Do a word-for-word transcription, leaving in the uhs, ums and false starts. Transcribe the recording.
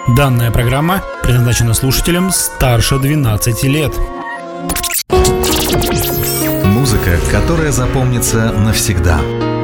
Данная программа предназначена слушателям старше двенадцати лет. Музыка, которая запомнится навсегда.